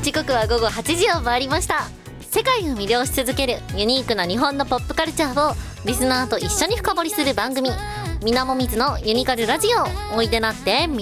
時刻は午後8時を回りました。世界を魅了し続けるユニークな日本のポップカルチャーをリスナーと一緒に深掘りする番組、みなもみずのユニカルラジオ。おいでなって